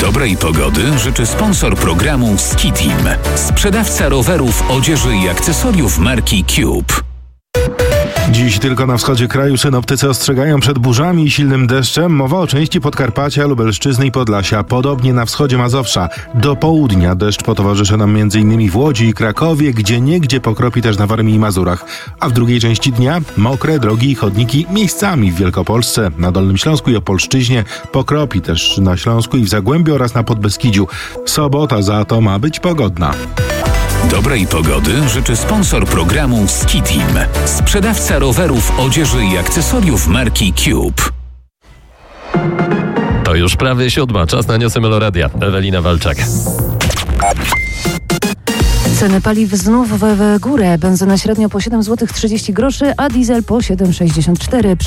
Dobrej pogody życzy sponsor programu Ski Team. Sprzedawca rowerów, odzieży i akcesoriów marki Cube. Dziś tylko na wschodzie kraju synoptycy ostrzegają przed burzami i silnym deszczem. Mowa o części Podkarpacia, Lubelszczyzny i Podlasia. Podobnie na wschodzie Mazowsza. Do południa deszcz potowarzyszy nam m.in. w Łodzi i Krakowie, gdzieniegdzie pokropi też na Warmii i Mazurach. A w drugiej części dnia mokre drogi i chodniki miejscami w Wielkopolsce, na Dolnym Śląsku i Opolszczyźnie. Pokropi też na Śląsku i w Zagłębiu oraz na Podbeskidziu. Sobota za to ma być pogodna. Dobrej pogody życzy sponsor programu Ski Team. Sprzedawca rowerów, odzieży i akcesoriów marki Cube. To już prawie 7. Czas na Newsy Meloradia. Ewelina Walczak. Ceny paliw znów w górę. Benzyna średnio po 7,30 zł, a diesel po 7,64 zł.